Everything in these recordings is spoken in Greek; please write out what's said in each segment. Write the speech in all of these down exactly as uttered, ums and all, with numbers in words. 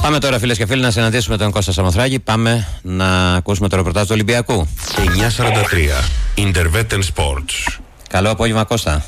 Πάμε τώρα, φίλες και φίλοι, να συναντήσουμε τον Κώστα Σαμοθράκη. Πάμε να ακούσουμε το ρεπορτάζ του Ολυμπιακού. εννιά σαράντα τρία Intervetten Sports. Καλό απόγευμα, Κώστα.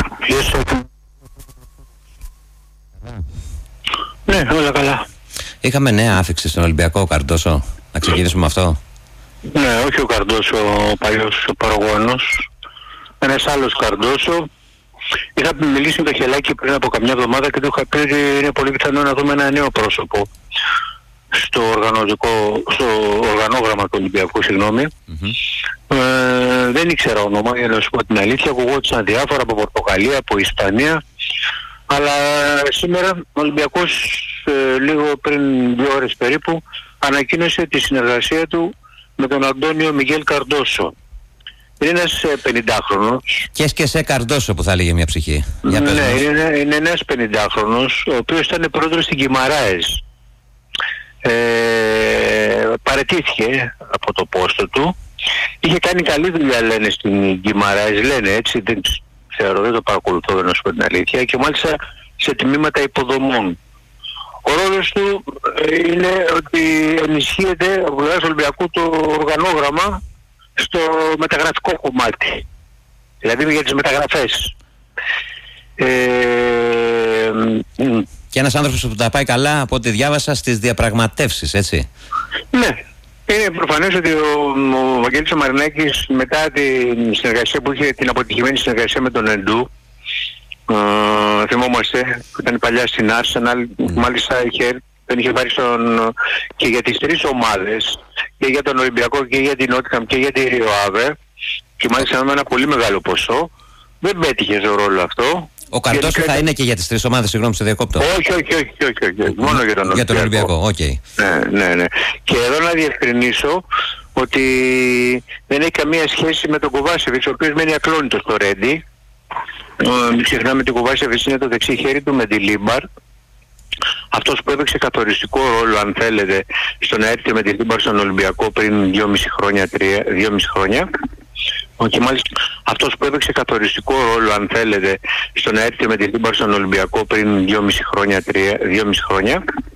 Ναι, όλα καλά. Είχαμε νέα άφιξη στον Ολυμπιακό, Καρντόσο. Να ξεκινήσουμε με αυτό. Ναι, όχι ο Καρντόσο, ο παλιός παραγωγός. Ένας άλλος Καρντόσο. Είχα μιλήσει με το Χελάκι πριν από καμιά εβδομάδα και του είχα πει ότι είναι πολύ πιθανό να δούμε ένα νέο πρόσωπο στο, οργανωτικό, στο οργανόγραμμα του Ολυμπιακού, συγγνώμη. Mm-hmm. Ε, δεν ήξερα όνομα, για να σου πω την αλήθεια. Ακουγόντουσαν διάφορα από Πορτογαλία, από Ισπανία. Αλλά σήμερα ο Ολυμπιακός ε, λίγο πριν δύο ώρες περίπου ανακοίνωσε τη συνεργασία του με τον Αντώνιο Μιγέλ Καρντόσο. Είναι ένας πενηντάχρονος. Και και σε Καρντόσο που θα λέγε μια ψυχή. Για ναι, είναι, είναι ένας πενηντάχρονος ο οποίος ήταν πρόεδρος στην Γκιμαράες. Ε, παραιτήθηκε από το πόστο του. Είχε κάνει καλή δουλειά, λένε, στην Γκιμαράες, λένε έτσι, δεν ξέρω, δεν το παρακολουθώ, δεν να σου πω την αλήθεια, και μάλιστα σε τμήματα υποδομών. Ο ρόλος του είναι ότι ενισχύεται από το Ολυμπιακού το οργανόγραμμα στο μεταγραφικό κομμάτι, δηλαδή για τις μεταγραφές. Ε, και ένας άνθρωπος που τα πάει καλά, από ό,τι διάβασα, στις διαπραγματεύσεις, έτσι. Ναι, είναι προφανές ότι ο, ο Βαγγέλης ο Μαρινάκης, μετά την συνεργασία που είχε, την αποτυχημένη συνεργασία με τον Εντού, Uh, θυμόμαστε που ήταν παλιά στην Arsenal, mm. μάλιστα είχε, δεν είχε πάρει στον, και για τις τρεις ομάδες, και για τον Ολυμπιακό και για την Νότιχαμ και για τη Ριοάβε, και μάλιστα με ένα πολύ μεγάλο ποσό. Δεν πέτυχε στο ρόλο αυτό. Ο Καρντόσο θα είναι και για τις τρεις ομάδες, συγγνώμη, σε διακόπτω. Όχι, όχι, όχι, όχι, όχι, μόνο για τον Ολυμπιακό. Για τον Ολυμπιακό, οκ. Okay. Ναι, ναι, ναι. Και εδώ να διευκρινίσω ότι δεν έχει καμία σχέση με τον Κοβάσεβιτς, ο οποίος μένει ακλόνητος στο Ρέντι. Μην ξεχνάμε ότι ο Κοβάσεβιτς είναι το δεξί χέρι του με τη Λίμπαρ. Αυτός που έπαιξε καθοριστικό ρόλο, αν θέλετε, στο να έρθει με τη Λίμπαρ στον Ολυμπιακό πριν δυόμιση χρόνια, τρία, δυόμιση χρόνια. Και μάλιστα αυτός που έπαιξε καθοριστικό ρόλο, αν θέλετε, στο να έρθει με τη Λίμπαρ στον Ολυμπιακό πριν δυόμιση χρόνια, τρία, δυόμιση χρόνια.